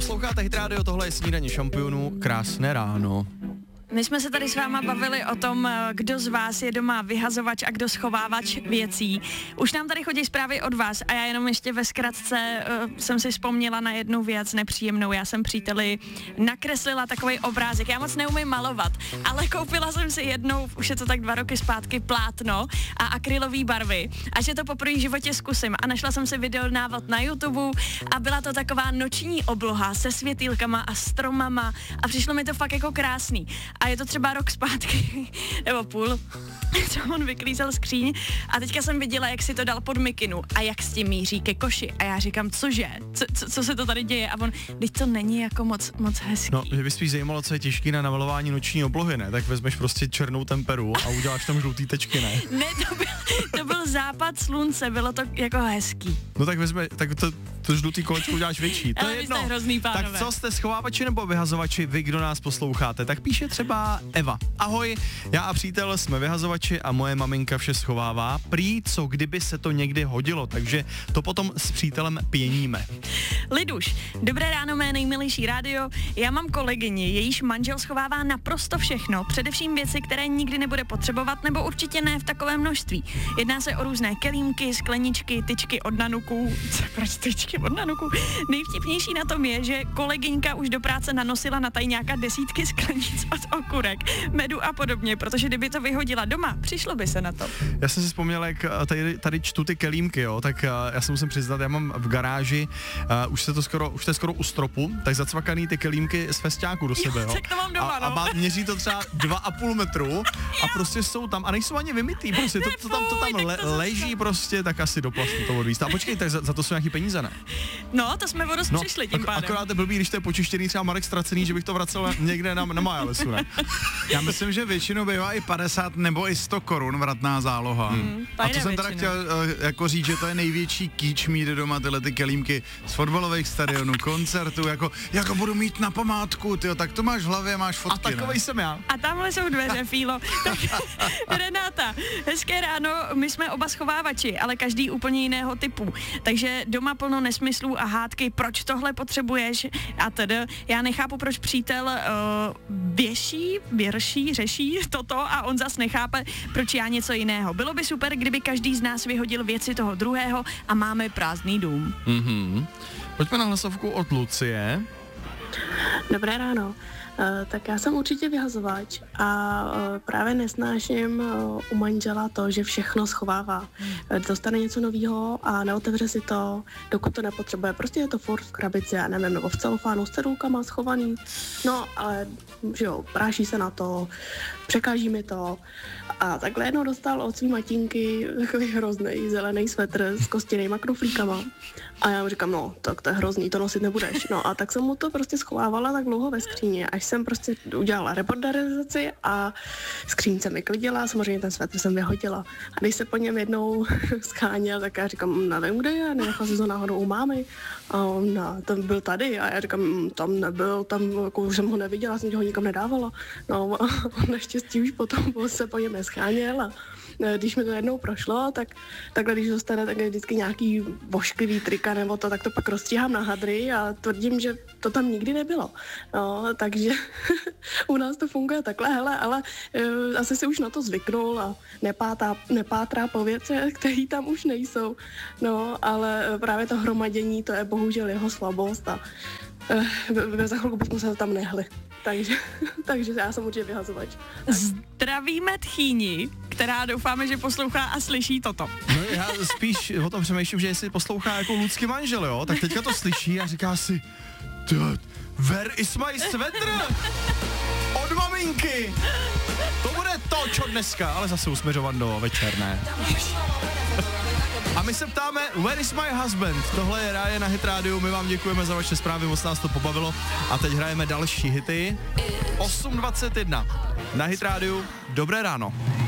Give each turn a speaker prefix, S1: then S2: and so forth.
S1: Posloucháte Hit Radio, tohle je Snídaně šampionů, krásné ráno.
S2: My jsme se tady s váma bavili o tom, kdo z vás je doma vyhazovač a kdo schovávač věcí. Už nám tady chodí zprávy od vás a já jenom ještě ve zkratce jsem si vzpomněla na jednu věc nepříjemnou. Já jsem příteli nakreslila takový obrázek. Já moc neumím malovat, ale koupila jsem si jednou, už je to tak 2 roky zpátky, plátno a akrylové barvy. A že to poprvé v životě zkusím. A našla jsem si video návod na YouTube a byla to taková noční obloha se světýlkama a stromama a přišlo mi to fakt jako krásný. A je to třeba rok zpátky, nebo půl, co on vyklízel skříň a teďka jsem viděla, jak si to dal pod mikinu a jak s tím míří ke koši. A já říkám, cože? Co se to tady děje? A on, teď to není jako moc hezký.
S1: No, že by spíš zajímalo, co je těžký na namalování noční oblohy, ne? Tak vezmeš prostě černou temperu a uděláš tam žlutý tečky, ne?
S2: Ne, to byl západ slunce, bylo to jako hezký.
S1: No tak to žlutý kolečko uděláš větší. To
S2: ale
S1: je jedno.
S2: Jste hrozný, pánové.
S1: Tak co jste, schovávači nebo vyhazovači, vy, kdo nás posloucháte? Tak píše třeba Eva. Ahoj, já a přítel jsme vyhazovači a moje maminka vše schovává. Prý, co kdyby se to někdy hodilo, takže to potom s přítelem pěníme.
S2: Liduš, dobré ráno, mé nejmilejší rádio. Já mám kolegyni, jejíž manžel schovává naprosto všechno, především věci, které nikdy nebude potřebovat, nebo určitě ne v takovém množství. Jedná se o různé kelímky, skleničky, tyčky od nanuků. Proč tyčky od nanuků? Nejvtipnější na tom je, že kolegyňka už do práce nanosila na tajňáka desítky sklenic od okurek, medu a podobně, protože kdyby to vyhodila doma, přišlo by se na to.
S1: Já jsem si vzpomněl, jak tady čtu ty kelímky, jo, tak já se musím přiznat, já mám v garáži, už to je skoro u stropu, tak zacvakaný ty kelímky z festiáku do sebe, jo.
S2: Tak to mám doma,
S1: a měří to třeba 2,5 metru a prostě jsou tam, a nejsou ani vymytý, prostě to tam leží prostě, tak asi do plastu to odvíst. A počkej, tak za to jsou nějaký peníze, ne?
S2: No, to jsme o dost přišli tím pádem.
S1: Akorát je blbý, když to je počištěný třeba Marek ztracený, že bych to vracel někde na Majalesu, ne?
S3: Já myslím, že většinou bývá i 50 nebo i 100 korun vratná záloha. A to jsem teda chtěl jako říct, že to je největší kýč mít doma tyhle ty kelímky z fotbalových stadionů, koncertů, jako budu mít na památku, tyjo, tak to máš v hlavě, máš fotky.
S1: A takovej jsem já.
S2: A tamhle jsou dveře, Fílo. Tak, Renáta, hezké ráno, my jsme oba schovávači, ale každý úplně jiného typu. Takže doma plno nesmyslů a hádky, proč tohle potřebuješ a tedy. Já nechápu, proč přítel řeší toto a on zas nechápe, proč já něco jiného. Bylo by super, kdyby každý z nás vyhodil věci toho druhého a máme prázdný dům.
S1: Pojďme na hlasovku od Lucie.
S4: Dobré ráno. Tak já jsem určitě vyhazovač a právě nesnáším u manžela to, že všechno schovává. Dostane něco nového a neotevře si to, dokud to nepotřebuje. Prostě je to furt v krabici, já nevím, nebo v celofánu s cedulkama schovaný. No, ale že jo, práší se na to, překáží mi to. A takhle jednou dostal od svý matinky takový hrozný zelený svetr s kostěnýma knoflíkama. A já mu říkám, no, tak to je hrozný, to nosit nebudeš. No a tak jsem mu to prostě schovávala tak dlouho ve skříni, až jsem prostě udělala rebordizaci a skříň se mi klidila, samozřejmě ten svetr jsem vyhodila. A když se po něm jednou scháněl, tak já říkám, nevím, kde je, nenechal si to náhodou u mámy. A on, ten byl tady a já říkám, tam nebyl, tam jako už jsem ho neviděla, jsem ho nikam nedávala. No a on naštěstí už potom se po něm nescháněl a když mi to jednou prošlo, tak takhle, když dostane tak vždycky nějaký vošklivý trika nebo to, tak to pak rozstříhám na hadry a tvrdím, že to tam nikdy nebylo. No, takže u nás to funguje takhle, hele, ale asi si už na to zvyknul a nepátrá po věcech, které tam už nejsou. No, ale právě to hromadění, to je bohužel jeho slabost a za chvilku bychom se tam nehli. Takže já jsem určitě vyhazovač.
S2: Zdravíme tchýni, která doufáme, že poslouchá a slyší toto.
S1: No já spíš o tom přemýšlím, že jestli poslouchá jako Lucky manžel, jo, tak teďka to slyší a říká si, where is my sweater? Od maminky! To bude to, čo dneska, ale zase usměřovat do večerné. A my se ptáme, where is my husband? Tohle je Ráje na Hit Radio, my vám děkujeme za vaše zprávy, moc nás to pobavilo. A teď hrajeme další hity. 8:21 na Hit Radio, dobré ráno.